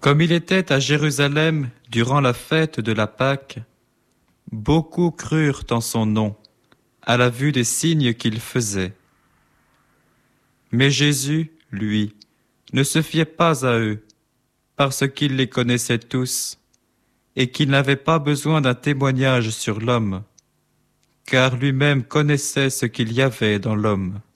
Comme il était à Jérusalem durant la fête de la Pâque, beaucoup crurent en son nom, à la vue des signes qu'il faisait. Mais Jésus, lui, ne se fiait pas à eux, parce qu'il les connaissait tous, et qu'il n'avait pas besoin d'un témoignage sur l'homme, car lui-même connaissait ce qu'il y avait dans l'homme.